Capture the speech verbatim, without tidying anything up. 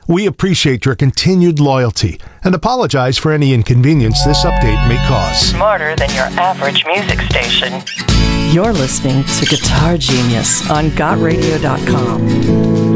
We appreciate your continued loyalty and apologize for any inconvenience this update may cause. Smarter than your average music station. You're listening to Guitar Genius on got radio dot com.